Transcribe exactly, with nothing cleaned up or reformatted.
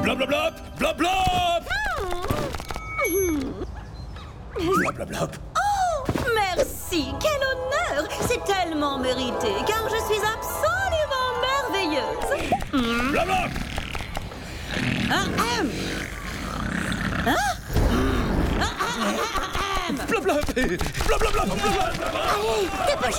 Blablabla, blablabla. Blablabla. Oh, merci, quel honneur. C'est tellement mérité, car je suis absolument merveilleuse. Hmm. Blabla. Ah, hum. Ah. Ah, ah, ah, ah, ah. Blablabla. Blablabla. Blablabla. Allez, dépêche.